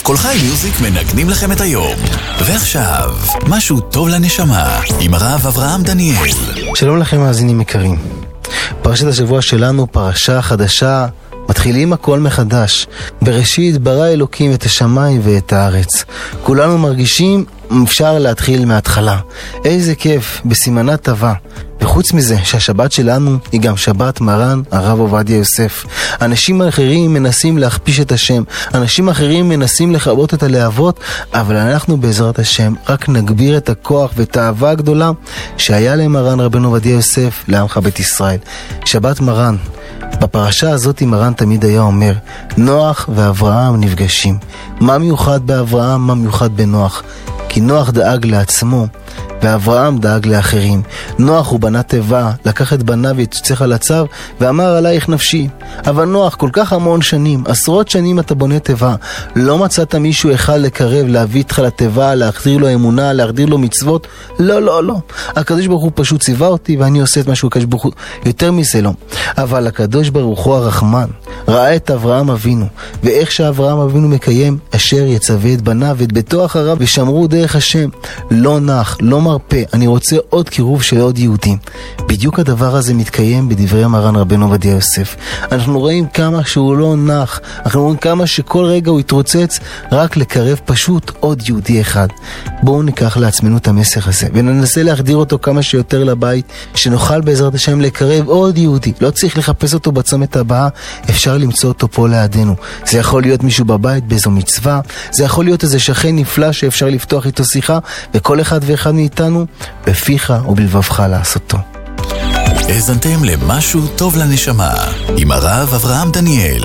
כל חי מיוזיק מנגנים לכם את היום. ועכשיו, משהו טוב לנשמה, עם הרב אברהם דניאל. שלום לכם מאזינים יקרים. פרשת השבוע שלנו, פרשה חדשה, מתחילים הכל מחדש. בראשית ברא אלוקים את השמיים ואת הארץ. כולנו מרגישים אפשר להתחיל מההתחלה. איזה כיף, בסימנה טובה. וחוץ מזה שהשבת שלנו היא גם שבת מרן הרב עובדיה יוסף. אנשים אחרים מנסים להכפיש את השם, אנשים אחרים מנסים לכבות את הלהבות, אבל אנחנו בעזרת השם רק נגביר את הכוח ואת האהבה הגדולה שהיה למרן רבנו עובדיה יוסף לעמך בית ישראל. שבת מרן. בפרשה הזאת מרן תמיד היה אומר, נוח ואברהם נפגשים. מה מיוחד באברהם, מה מיוחד בנוח? כי נוח דאג לעצמו ואברהם דאג לאחרים. נוח הוא בנה תיבה, לקח את בניו והתצח על הצו ואמר עלייך נפשי. אבל נוח כל כך המון שנים, עשרות שנים אתה בונה תיבה, לא מצאת מישהו אחד לקרב, להביא איתך לתיבה, להחדיר לו אמונה, להחדיר לו מצוות? לא. הקדוש ברוך הוא פשוט ציווה אותי ואני עושה את משהו הקדוש ברוך הוא, יותר מזה לא. אבל הקדוש ברוך הוא הרחמן ראה את אברהם אבינו, ואיך שאברהם אבינו מקיים, אשר יצווה את בניו ואת ביתו אחריו ושמרו דרך השם. לא נח, לא מרפא, אני רוצה עוד קירוב של עוד יהודים. בדיוק הדבר הזה מתקיים בדברי מרן רבנו עובדיה יוסף. אנחנו רואים כמה שהוא לא נח, אנחנו רואים כמה שכל רגע הוא יתרוצץ רק לקרב פשוט עוד יהודי אחד. בואו ניקח לעצמנו את המסר הזה וננסה להחדיר אותו כמה שיותר לבית, שנוכל בעזרת השם לקרב עוד יהודי. לא צריך לחפש אותו בצומת הבאה, אפשר למצוא אותו פה לידינו. זה יכול להיות מישהו בבית באיזו מצווה, זה יכול להיות איזה שכן נפלא שאפשר לפתוח איתו שיחה, וכל אחד ואחד מאיתנו בפיך ובלבבך לעשותו. האזנתם למשהו טוב לנשמה עם הרב אברהם דניאל.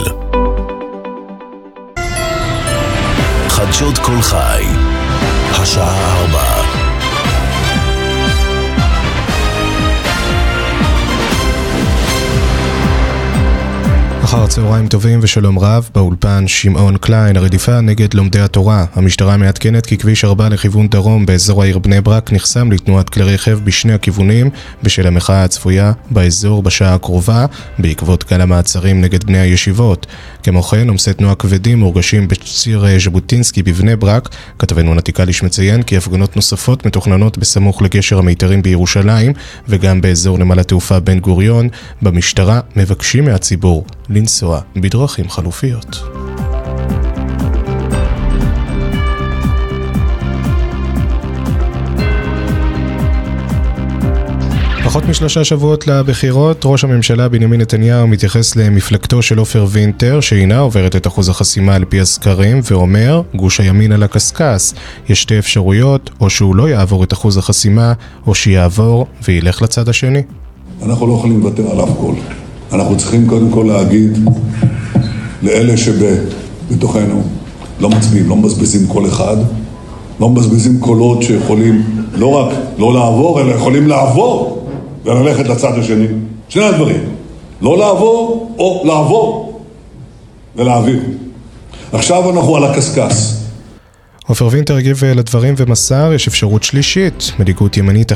חדשות כל חי, השעה 4. אחר צהריים טובים ושלום רב, באולפן שמעון קליין. הרדיפה נגד לומדי התורה. המשטרה מעדכנת כי כביש 4 לכיוון דרום באזור העיר בני ברק נחסם לתנועת כלי רכב בשני הכיוונים בשל המחאה הצפויה באזור בשעה הקרובה בעקבות גל המעצרים נגד בני הישיבות. כמו כן, עומסי תנועה כבדים מורגשים בציר ז'בוטינסקי בבני ברק. כתבנו נתיקליש מציין כי הפגנות נוספות מתוכננות בסמוך לגשר המיתרים בירושלים וגם באזור נמל התעופה בן גוריון. במשטרה מבקשים מהציבור לנסוע בדרכים חלופיות. פחות מ3 שבועות לבחירות, ראש הממשלה בנימין נתניהו מתייחס למפלגתו של עופר וינטר, שאינה עוברת את אחוז החסימה על פי הסקרים, ואומר, גוש הימין על הקסקס. יש 2 אפשרויות, או שהוא לא יעבור את אחוז החסימה, או שיעבור וילך לצד השני. אנחנו לא יכולים לוותר על אף קול. אנחנו צריכים קודם כל להגיד לאלה שבתוכנו לא מצביעים, לא מבזבזים כל אחד, לא מבזבזים קולות שיכולים לא רק לא לעבור, אלא יכולים לעבור וללכת לצד השני. שני הדברים, לא לעבור או לעבור ולהעביר. עכשיו אנחנו על הקסקס. עופר וינטר הגיב לדברים ומסר, יש אפשרות שלישית, מנהיגות ימנית